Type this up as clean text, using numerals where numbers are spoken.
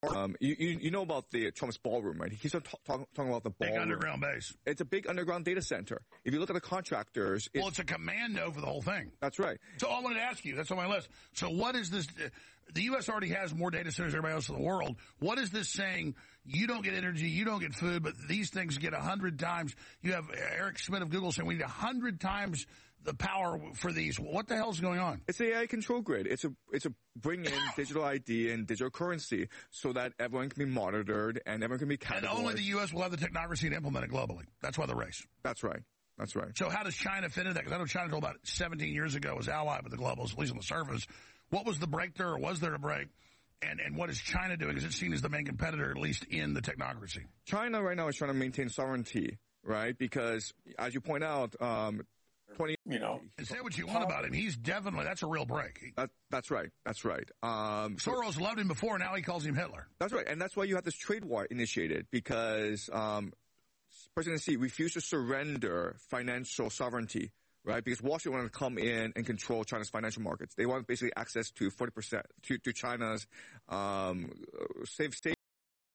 You know about the Trump's ballroom, right? He keeps on talking about the ballroom. Big underground base. It's a big underground data center. If you look at the contractors... It's a commando for the whole thing. That's right. So I wanted to ask you, that's on my list. So what is this? The U.S. already has more data centers than everybody else in the world. What is this saying? You don't get energy, you don't get food, but these things get 100 times. You have Eric Schmidt of Google saying we need 100 times the power for these. What the hell's going on? It's the AI control grid. It's a bring in digital ID and digital currency so that everyone can be monitored and everyone can be categorized. And only the U.S. will have the technocracy to implement it globally. That's why the race. That's right. That's right. So how does China fit into that? Because I know China until about 17 years ago was allied with the globals, at least on the surface. What was the breakthrough, or was there a break? And what is China doing? Is it seen as the main competitor, at least in the technocracy? China right now is trying to maintain sovereignty, right? Because, as you point out, and say what you want about him. He's definitely, that's a real break. That's right. That's right. Soros loved him before, now he calls him Hitler. That's right. And that's why you have this trade war initiated, because President Xi refused to surrender financial sovereignty, right? Because Washington wanted to come in and control China's financial markets. They want basically access to 40% to China's safe